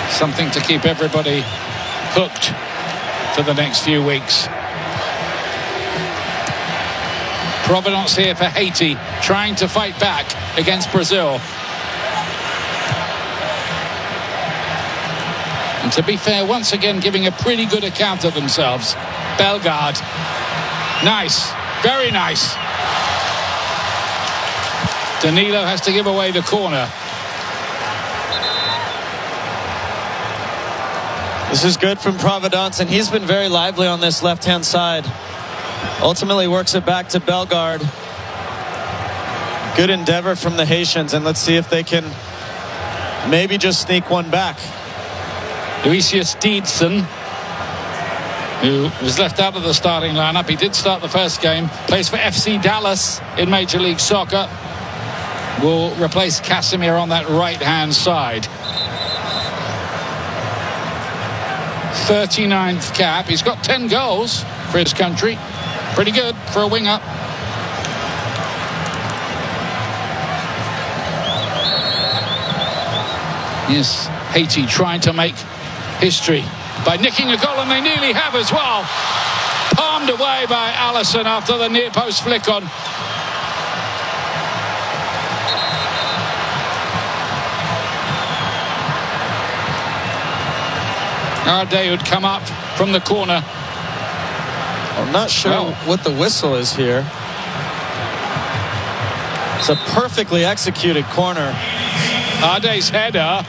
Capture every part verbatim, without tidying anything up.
Something to keep everybody hooked for the next few weeks. Providence here for Haiti, trying to fight back against Brazil. And to be fair, once again giving a pretty good account of themselves. Bellegarde. Nice. Very nice. Danilo has to give away the corner. This is good from Providence, and he's been very lively on this left-hand side. Ultimately works it back to Bellegarde. Good endeavor from the Haitians, and let's see if they can maybe just sneak one back. Lucius Deedson, who was left out of the starting lineup. He did start the first game. Plays for F C Dallas in Major League Soccer. Will replace Casimir on that right-hand side. thirty-ninth cap. He's got ten goals for his country. Pretty good for a winger. Yes, Haiti trying to make history by nicking a goal, and they nearly have as well. Palmed away by Allison after the near post flick on. Arde would come up from the corner. I'm not sure well, what the whistle is here. It's a perfectly executed corner. Arde's header.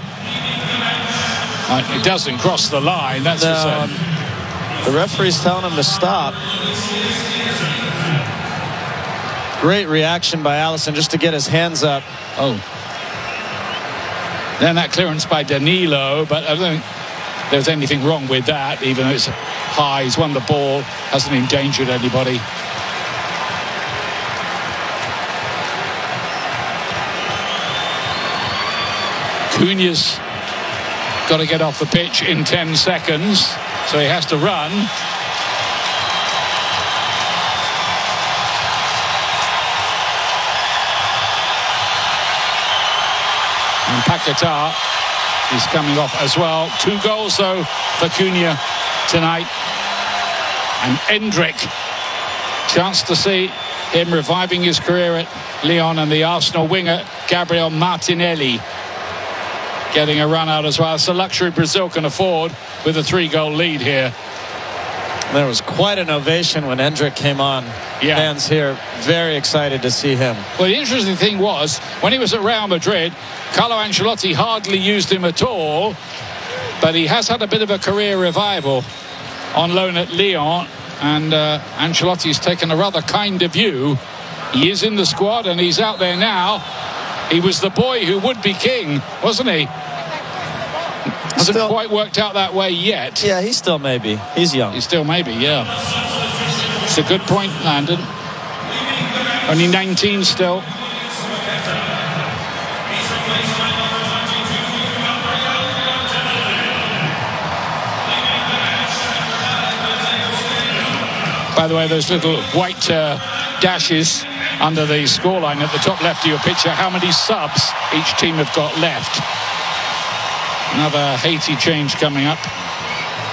It doesn't cross the line, that's no, for certain. The referee's telling him to stop. Great reaction by Allison just to get his hands up. Oh. Then that clearance by Danilo, but I don't think there's anything wrong with that, even though it's high. He's won the ball, hasn't endangered anybody. Cunha's got to get off the pitch in ten seconds, so he has to run. And Paquetá is coming off as well. Two goals, though, for Cunha tonight. And Endrick, chance to see him reviving his career at Lyon, and the Arsenal winger, Gabriel Martinelli, getting a run out as well. It's a luxury Brazil can afford with a three-goal lead here. There was quite an ovation when Endrick came on. Yeah. Fans here very excited to see him. Well, the interesting thing was, when he was at Real Madrid, Carlo Ancelotti hardly used him at all, but he has had a bit of a career revival on loan at Lyon, and uh, Ancelotti's taken a rather kinder view. He is in the squad, and he's out there now. He was the boy who would be king, wasn't he? Hasn't still quite worked out that way yet. Yeah, he still may be. He's young. He still may be, yeah. It's a good point, Landon. Only nineteen still. By the way, those little white uh, dashes under the scoreline at the top left of your picture, how many subs each team have got left. Another Haiti change coming up.